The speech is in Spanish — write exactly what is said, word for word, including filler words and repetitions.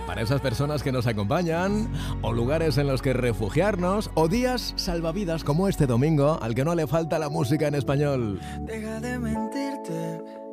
para esas personas que nos acompañan, o lugares en los que refugiarnos, o días salvavidas como este domingo, al que no le falta la música en español. Deja de mentirte.